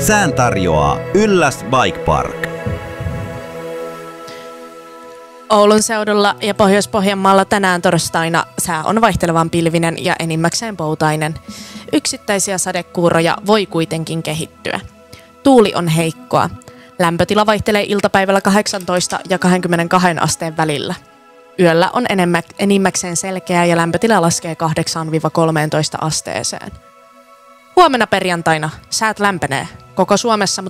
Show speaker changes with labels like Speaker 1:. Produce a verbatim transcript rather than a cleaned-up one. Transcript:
Speaker 1: Sään tarjoaa Ylläs Bike Park.
Speaker 2: Oulun seudulla ja Pohjois-Pohjanmaalla tänään torstaina sää on vaihtelevan pilvinen ja enimmäkseen poutainen. Yksittäisiä sadekuuroja voi kuitenkin kehittyä. Tuuli on heikkoa. Lämpötila vaihtelee iltapäivällä kahdeksantoista ja kaksikymmentäkaksi asteen välillä. Yöllä on enemmä, enimmäkseen selkeä ja lämpötila laskee kahdeksaan kolmeentoista asteeseen. Huomenna perjantaina säät lämpenee koko Suomessa,